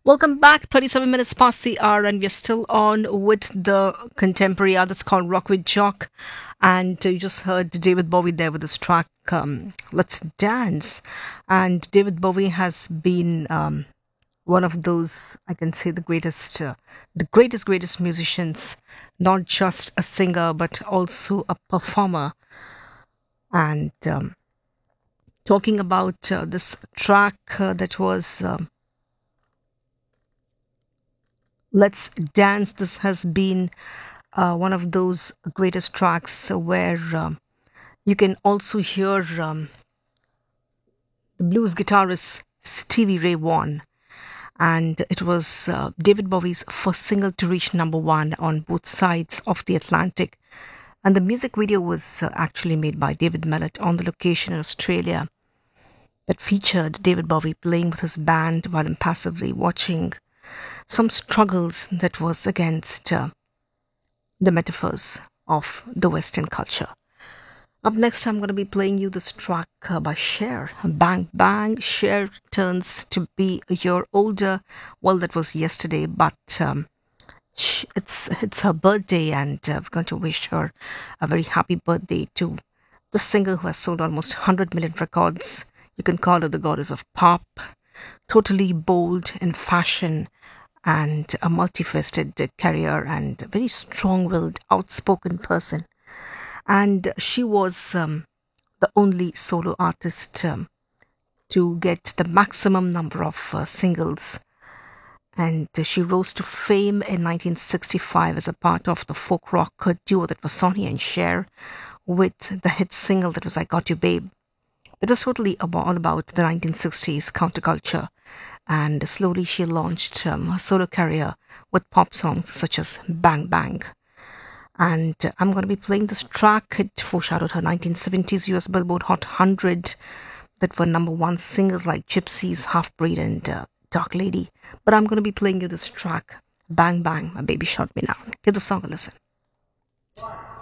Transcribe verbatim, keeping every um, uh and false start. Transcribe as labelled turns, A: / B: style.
A: Welcome back. thirty-seven minutes past the hour, and we're still on with the contemporary art that's called Rock with Jock. And uh, you just heard David Bowie there with his track, um, Let's Dance. And David Bowie has been um, one of those, I can say, the greatest, uh, the greatest, greatest musicians, not just a singer, but also a performer. And um, talking about uh, this track uh, that was. Um, Let's Dance. This has been uh, one of those greatest tracks where um, you can also hear um, the blues guitarist Stevie Ray Vaughan. And it was uh, David Bowie's first single to reach number one on both sides of the Atlantic. And the music video was uh, actually made by David Mellett on the location in Australia that featured David Bowie playing with his band while impassively watching some struggles that was against uh, the metaphors of the Western culture. Up next, I'm going to be playing you this track uh, by Cher. Bang Bang. Cher turns to be a year older. Well, that was yesterday, but um, sh- it's it's her birthday, and uh, we're going to wish her a very happy birthday to the singer who has sold almost one hundred million records. You can call her the goddess of pop. Totally bold in fashion and a multifaceted career and a very strong-willed, outspoken person. And she was um, the only solo artist um, to get the maximum number of uh, singles. And she rose to fame in nineteen sixty-five as a part of the folk rock duo that was Sonny and Cher, with the hit single that was I Got You Babe. It was totally about, all about the nineteen sixties counterculture. And slowly she launched um, her solo career with pop songs such as Bang Bang. And uh, I'm going to be playing this track. It foreshadowed her nineteen seventies U S Billboard Hot one hundred that were number one singles like Gypsies, Half Breed, and uh, Dark Lady. But I'm going to be playing you this track, Bang Bang, My Baby Shot Me Down. Give the song a listen.